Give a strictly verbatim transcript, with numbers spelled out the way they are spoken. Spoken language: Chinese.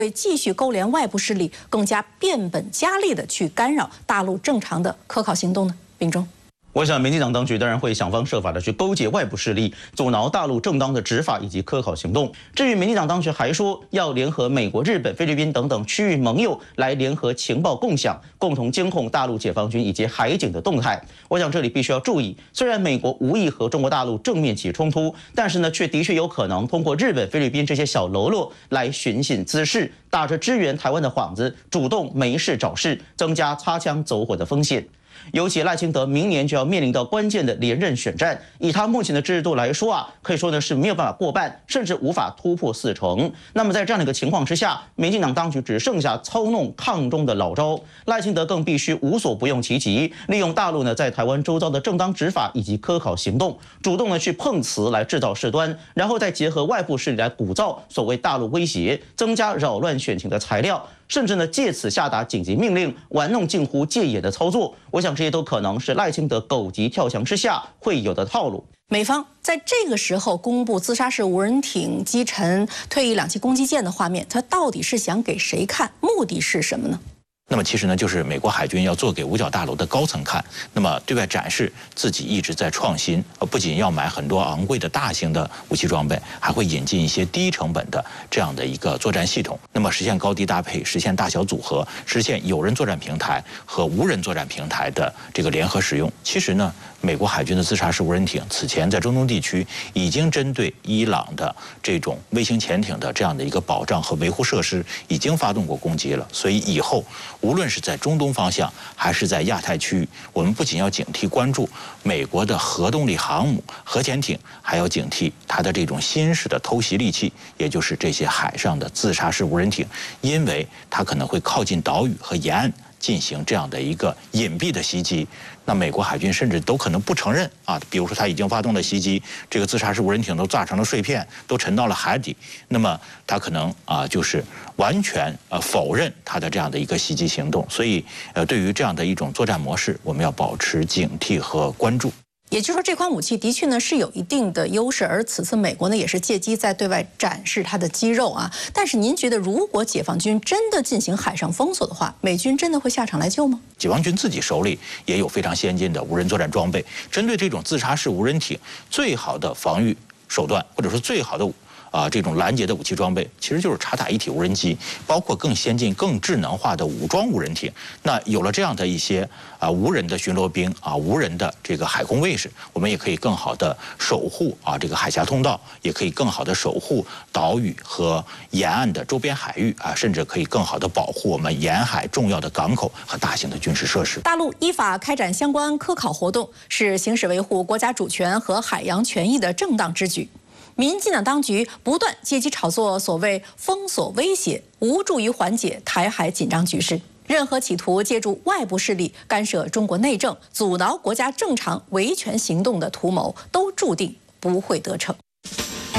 会继续勾连外部势力，更加变本加厉地去干扰大陆正常的科考行动呢？秉忠。 我想，民进党当局当然会想方设法的去勾结外部势力，阻挠大陆正当的执法以及科考行动。至于民进党当局还说要联合美国、日本、菲律宾等等区域盟友来联合情报共享，共同监控大陆解放军以及海警的动态。我想这里必须要注意，虽然美国无意和中国大陆正面起冲突，但是呢，却的确有可能通过日本、菲律宾这些小喽啰来寻衅滋事，打着支援台湾的幌子，主动没事找事，增加擦枪走火的风险。 尤其赖清德明年就要面临到关键的连任选战，以他目前的支持度来说啊，可以说呢是没有办法过半，甚至无法突破四成。那么在这样的一个情况之下，民进党当局只剩下操弄抗中的老招，赖清德更必须无所不用其极，利用大陆呢在台湾周遭的正当执法以及科考行动，主动的去碰瓷来制造事端，然后再结合外部势力来鼓噪所谓大陆威胁，增加扰乱选情的材料。 甚至呢，借此下达紧急命令，玩弄近乎戒严的操作。我想这些都可能是赖清德狗急跳墙之下会有的套路。 美方在这个时候公布自杀式无人艇击沉退役两栖攻击舰的画面，它到底是想给谁看？目的是什么呢？ 那么其实呢，就是美国海军要做给五角大楼的高层看，那么对外展示自己一直在创新，呃，不仅要买很多昂贵的大型的武器装备，还会引进一些低成本的这样的一个作战系统，那么实现高低搭配，实现大小组合，实现有人作战平台和无人作战平台的这个联合使用。其实呢，美国海军的自杀式无人艇此前在中东地区已经针对伊朗的这种微型潜艇的这样的一个保障和维护设施已经发动过攻击了，所以以后 无论是在中东方向，还是在亚太区域，我们不仅要警惕关注美国的核动力航母、核潜艇，还要警惕它的这种新式的偷袭利器，也就是这些海上的自杀式无人艇，因为它可能会靠近岛屿和沿岸 进行这样的一个隐蔽的袭击，那美国海军甚至都可能不承认啊，比如说他已经发动了袭击，这个自杀式无人艇都炸成了碎片，都沉到了海底，那么他可能啊就是完全呃否认他的这样的一个袭击行动，所以呃对于这样的一种作战模式，我们要保持警惕和关注。 也就是说，这款武器的确呢是有一定的优势，而此次美国呢也是借机在对外展示它的肌肉啊。但是您觉得，如果解放军真的进行海上封锁的话，美军真的会下场来救吗？ 解放军自己手里也有非常先进的无人作战装备，针对这种自杀式无人艇，最好的防御手段或者说最好的 啊，这种拦截的武器装备其实就是察塔一体无人机，包括更先进、更智能化的武装无人艇。那有了这样的一些啊无人的巡逻兵啊，无人的这个海空卫士，我们也可以更好的守护啊这个海峡通道，也可以更好的守护岛屿和沿岸的周边海域啊，甚至可以更好的保护我们沿海重要的港口和大型的军事设施。 大陆依法开展相关科考活动，是行使维护国家主权和海洋权益的正当之举。 民进党当局不断借机炒作所谓封锁威胁，无助于缓解台海紧张局势。任何企图借助外部势力干涉中国内政、阻挠国家正常维权行动的图谋，都注定不会得逞。